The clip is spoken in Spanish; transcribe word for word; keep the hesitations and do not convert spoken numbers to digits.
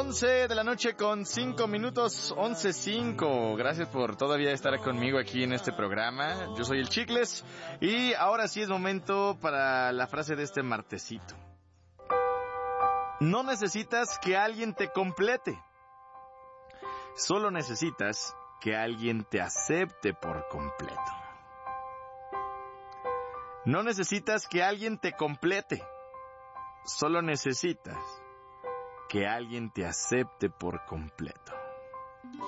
once de la noche con cinco minutos, once cinco. Gracias por todavía estar conmigo aquí en este programa. Yo soy el Chicles y ahora sí es momento para la frase de este martesito. No necesitas que alguien te complete. Solo necesitas que alguien te acepte por completo. No necesitas que alguien te complete. Solo necesitas que alguien te acepte por completo.